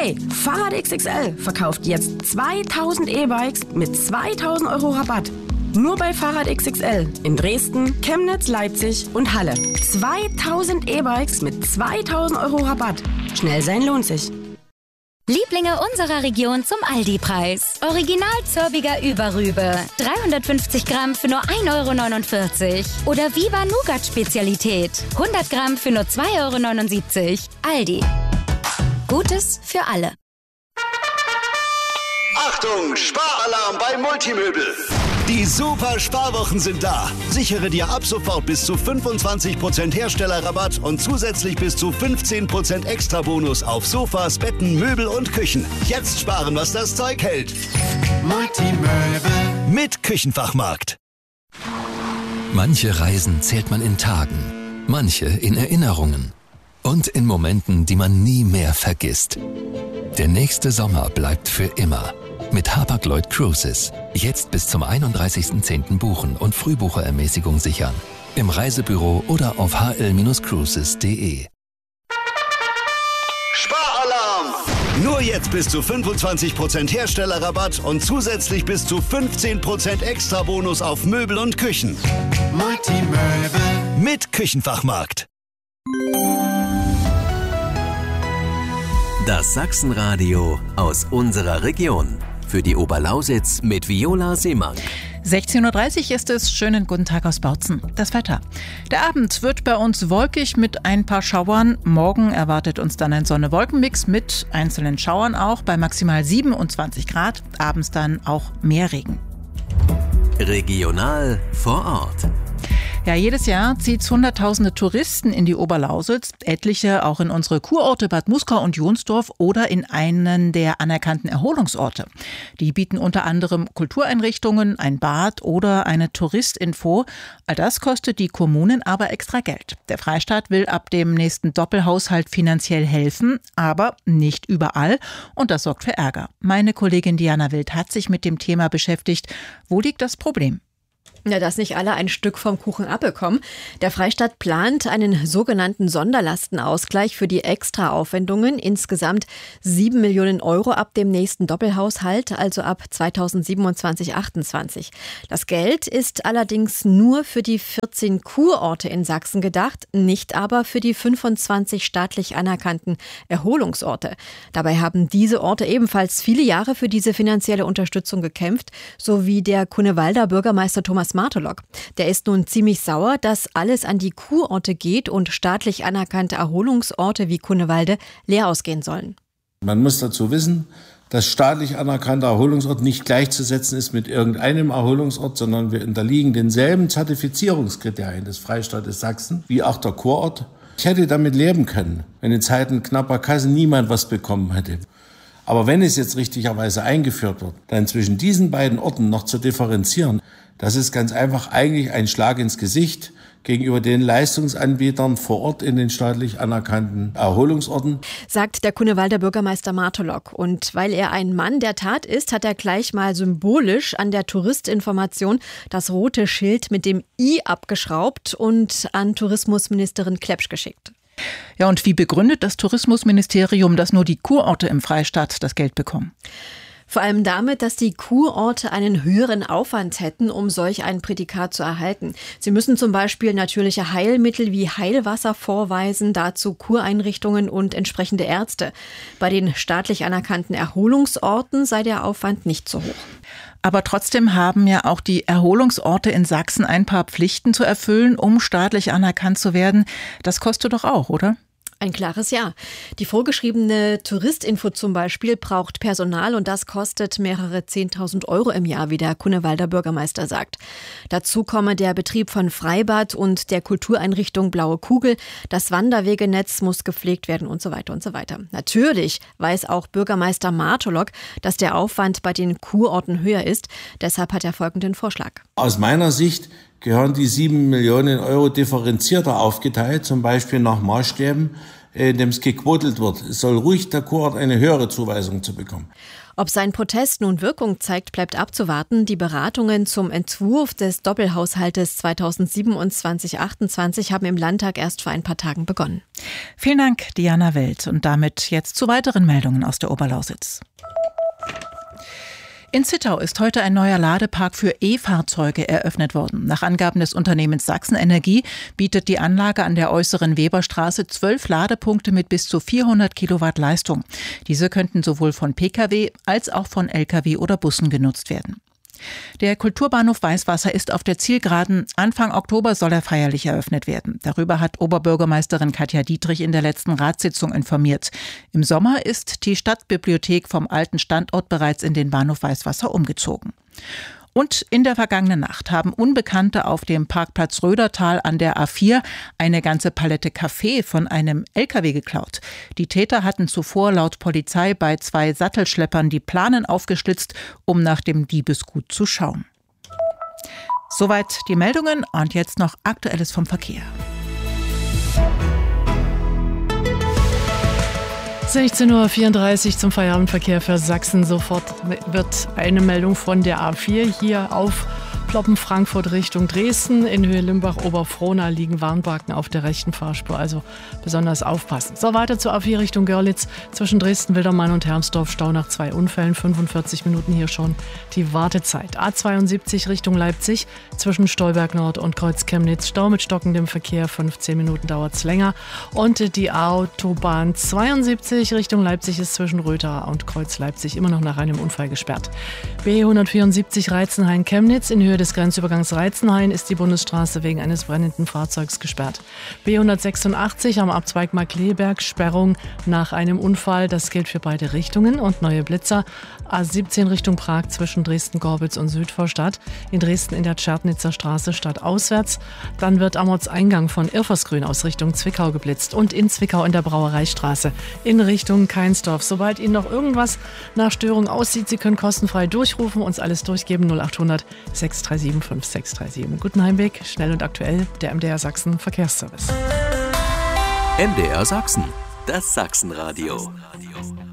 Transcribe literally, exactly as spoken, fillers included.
Hey, Fahrrad X X L verkauft jetzt zweitausend E-Bikes mit zweitausend Euro Rabatt. Nur bei Fahrrad X X L in Dresden, Chemnitz, Leipzig und Halle. zweitausend E-Bikes mit zweitausend Euro Rabatt. Schnell sein lohnt sich. Lieblinge unserer Region zum Aldi-Preis. Original Zörbiger Überrübe. dreihundertfünfzig Gramm für nur ein Euro neunundvierzig. Oder Viva Nougat Spezialität. hundert Gramm für nur zwei Euro neunundsiebzig. Aldi. Gutes für alle. Achtung, Sparalarm bei Multimöbel. Die super Sparwochen sind da. Sichere dir ab sofort bis zu fünfundzwanzig Prozent Herstellerrabatt und zusätzlich bis zu fünfzehn Prozent Extrabonus auf Sofas, Betten, Möbel und Küchen. Jetzt sparen, was das Zeug hält. Multimöbel. Mit Küchenfachmarkt. Manche Reisen zählt man in Tagen, manche in Erinnerungen und in Momenten, die man nie mehr vergisst. Der nächste Sommer bleibt für immer. Mit Hapag-Lloyd Cruises. Jetzt bis zum einunddreißigsten zehnten buchen und Frühbucherermäßigung sichern. Im Reisebüro oder auf h l Bindestrich cruises punkt d e. Sparalarm! Nur jetzt bis zu fünfundzwanzig Prozent Herstellerrabatt und zusätzlich bis zu fünfzehn Prozent Extrabonus auf Möbel und Küchen. Multimöbel. Mit Küchenfachmarkt. Das Sachsenradio aus unserer Region. Für die Oberlausitz mit Viola Seemann. sechzehn Uhr dreißig ist es. Schönen guten Tag aus Bautzen. Das Wetter. Der Abend wird bei uns wolkig mit ein paar Schauern. Morgen erwartet uns dann ein Sonne-Wolken-Mix mit einzelnen Schauern auch bei maximal siebenundzwanzig Grad. Abends dann auch mehr Regen. Regional vor Ort. Ja, jedes Jahr zieht's hunderttausende Touristen in die Oberlausitz, etliche auch in unsere Kurorte Bad Muskau und Jonsdorf oder in einen der anerkannten Erholungsorte. Die bieten unter anderem Kultureinrichtungen, ein Bad oder eine Touristinfo. All das kostet die Kommunen aber extra Geld. Der Freistaat will ab dem nächsten Doppelhaushalt finanziell helfen, aber nicht überall und das sorgt für Ärger. Meine Kollegin Diana Wild hat sich mit dem Thema beschäftigt. Wo liegt das Problem? Ja, dass nicht alle ein Stück vom Kuchen abbekommen. Der Freistaat plant einen sogenannten Sonderlastenausgleich für die Extraaufwendungen. Insgesamt sieben Millionen Euro ab dem nächsten Doppelhaushalt, also ab zweitausendsiebenundzwanzig achtundzwanzig. Das Geld ist allerdings nur für die vierzehn Kurorte in Sachsen gedacht, nicht aber für die fünfundzwanzig staatlich anerkannten Erholungsorte. Dabei haben diese Orte ebenfalls viele Jahre für diese finanzielle Unterstützung gekämpft, so wie der Cunewalder Bürgermeister Thomas Martolok. Der ist nun ziemlich sauer, dass alles an die Kurorte geht und staatlich anerkannte Erholungsorte wie Cunewalde leer ausgehen sollen. Man muss dazu wissen, dass staatlich anerkannter Erholungsort nicht gleichzusetzen ist mit irgendeinem Erholungsort, sondern wir unterliegen denselben Zertifizierungskriterien des Freistaates Sachsen wie auch der Kurort. Ich hätte damit leben können, wenn in Zeiten knapper Kassen niemand was bekommen hätte. Aber wenn es jetzt richtigerweise eingeführt wird, dann zwischen diesen beiden Orten noch zu differenzieren, das ist ganz einfach eigentlich ein Schlag ins Gesicht gegenüber den Leistungsanbietern vor Ort in den staatlich anerkannten Erholungsorten. Sagt der Cunewalder Bürgermeister Martolok. Und weil er ein Mann der Tat ist, hat er gleich mal symbolisch an der Touristinformation das rote Schild mit dem I abgeschraubt und an Tourismusministerin Klepsch geschickt. Ja, und wie begründet das Tourismusministerium, dass nur die Kurorte im Freistaat das Geld bekommen? Vor allem damit, dass die Kurorte einen höheren Aufwand hätten, um solch ein Prädikat zu erhalten. Sie müssen zum Beispiel natürliche Heilmittel wie Heilwasser vorweisen, dazu Kureinrichtungen und entsprechende Ärzte. Bei den staatlich anerkannten Erholungsorten sei der Aufwand nicht so hoch. Aber trotzdem haben ja auch die Erholungsorte in Sachsen ein paar Pflichten zu erfüllen, um staatlich anerkannt zu werden. Das kostet doch auch, oder? Ein klares Ja. Die vorgeschriebene Touristinfo zum Beispiel braucht Personal und das kostet mehrere zehntausend Euro im Jahr, wie der Cunewalder Bürgermeister sagt. Dazu komme der Betrieb von Freibad und der Kultureinrichtung Blaue Kugel. Das Wanderwegenetz muss gepflegt werden und so weiter und so weiter. Natürlich weiß auch Bürgermeister Martolok, dass der Aufwand bei den Kurorten höher ist. Deshalb hat er folgenden Vorschlag. Aus meiner Sicht gehören die sieben Millionen Euro differenzierter aufgeteilt, zum Beispiel nach Maßstäben, in dem es gequotelt wird. Es soll ruhig der Kurort eine höhere Zuweisung zu bekommen. Ob sein Protest nun Wirkung zeigt, bleibt abzuwarten. Die Beratungen zum Entwurf des Doppelhaushaltes zweitausendsiebenundzwanzig achtundzwanzig haben im Landtag erst vor ein paar Tagen begonnen. Vielen Dank, Diana Welt. Und damit jetzt zu weiteren Meldungen aus der Oberlausitz. In Zittau ist heute ein neuer Ladepark für E-Fahrzeuge eröffnet worden. Nach Angaben des Unternehmens Sachsenenergie bietet die Anlage an der äußeren Weberstraße zwölf Ladepunkte mit bis zu vierhundert Kilowatt Leistung. Diese könnten sowohl von Pkw als auch von Lkw oder Bussen genutzt werden. Der Kulturbahnhof Weißwasser ist auf der Zielgeraden. Anfang Oktober soll er feierlich eröffnet werden. Darüber hat Oberbürgermeisterin Katja Dietrich in der letzten Ratssitzung informiert. Im Sommer ist die Stadtbibliothek vom alten Standort bereits in den Bahnhof Weißwasser umgezogen. Und in der vergangenen Nacht haben Unbekannte auf dem Parkplatz Rödertal an der A vier eine ganze Palette Kaffee von einem Lkw geklaut. Die Täter hatten zuvor laut Polizei bei zwei Sattelschleppern die Planen aufgeschlitzt, um nach dem Diebesgut zu schauen. Soweit die Meldungen und jetzt noch Aktuelles vom Verkehr. sechzehn Uhr vierunddreißig zum Feierabendverkehr für Sachsen. Sofort wird eine Meldung von der A vier hier aufploppen. Frankfurt Richtung Dresden. In Höhe Limbach-Oberfrohna liegen Warnbalken auf der rechten Fahrspur. Also besonders aufpassen. So, weiter zur A vier Richtung Görlitz. Zwischen Dresden-Wildermann und Hermsdorf Stau nach zwei Unfällen. fünfundvierzig Minuten hier schon die Wartezeit. A zweiundsiebzig Richtung Leipzig. Zwischen Stolberg Nord und Kreuz Chemnitz. Stau mit stockendem Verkehr. fünfzehn Minuten dauert es länger. Und die Autobahn zweiundsiebzig Richtung Leipzig ist zwischen Rötha und Kreuz Leipzig immer noch nach einem Unfall gesperrt. B hundertvierundsiebzig Reizenhain-Chemnitz. In Höhe des Grenzübergangs Reizenhain ist die Bundesstraße wegen eines brennenden Fahrzeugs gesperrt. B hundertsechsundachtzig am Abzweig Markleberg. Sperrung nach einem Unfall. Das gilt für beide Richtungen und neue Blitzer. A siebzehn Richtung Prag zwischen Dresden-Gorbitz und Südvorstadt. In Dresden in der Tschernitzer Straße stadtauswärts. Dann wird am Ortseingang von Irfersgrün aus Richtung Zwickau geblitzt. Und in Zwickau in der Brauereistraße in Richtung Keinsdorf. Sobald Ihnen noch irgendwas nach Störung aussieht, Sie können kostenfrei durchrufen, uns alles durchgeben. null achthundert sechs drei sieben fünf sechs drei sieben. Guten Heimweg, schnell und aktuell, der M D R Sachsen Verkehrsservice. M D R Sachsen, das Sachsenradio.